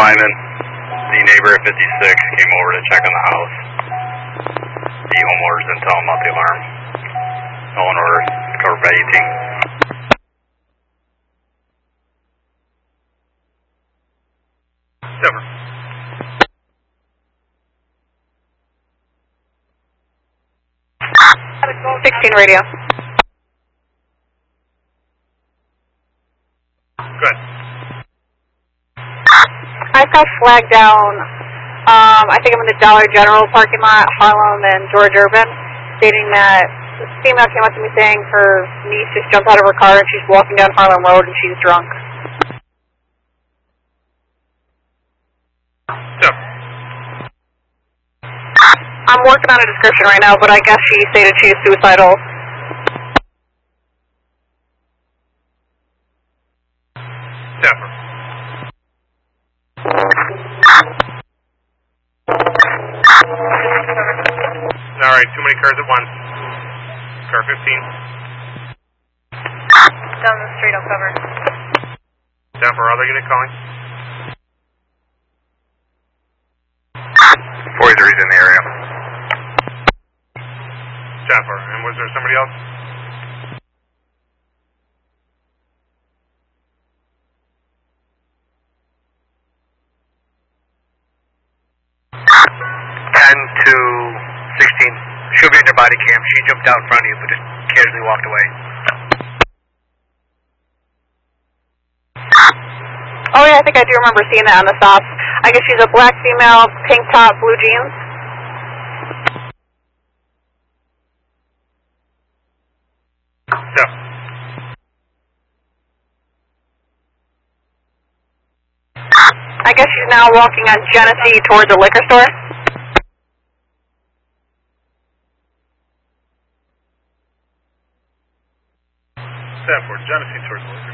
Simon. The neighbor at 56 came over to check on the house. The homeowners didn't tell him about the alarm. Owner covered by 18. Silver. Good. 16 radio. Good. I've got flag down. I think I'm in the Dollar General parking lot, Harlem and George Urban, stating that the female came up to me saying her niece just jumped out of her car and she's walking down Harlem Road and she's drunk. Yep. I'm working on a description right now, but I guess she stated she is suicidal. Zephyr. Alright, too many cars at once. Car 15. Down the street, I'll cover. Zephyr, other unit calling. 43's in the area. Zephyr, and was there somebody else? To 16. She'll be in your body cam. She jumped out in front of you, but just casually walked away. Oh yeah, I think I do remember seeing that on the stops. I guess she's a black female, pink top, blue jeans. Yeah. I guess she's now walking on Genesee towards the liquor store. Zephyr, Genesee towards the